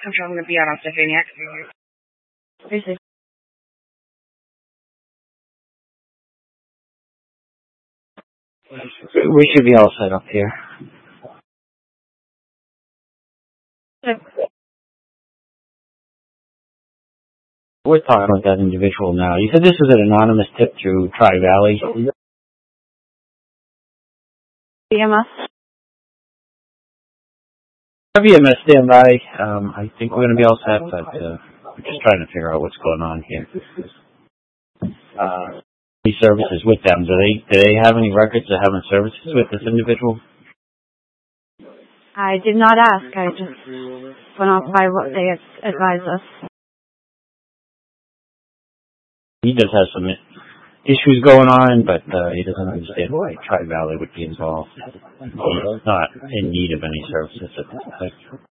I'm sure I'm going to be out on Stephanie. Basically. We should be all set up here. We're talking about that individual now. You said this was an anonymous tip through Tri-Valley. VMS? VMS, stand by. I think we're going to be all set, but we're just trying to figure out what's going on here. These services with them, do they have any records of having services with this individual? I did not ask. I just went off by what they advised us. He just has some issues going on, but he doesn't understand why Tri-Valley would be involved. He's not in need of any services at this point.